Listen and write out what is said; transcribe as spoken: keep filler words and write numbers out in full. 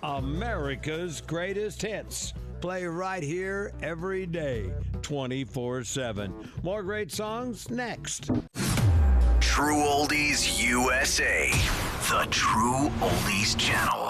America's greatest hits. Play right here every day, twenty-four seven. More great songs next. True Oldies U S A, the True Oldies Channel.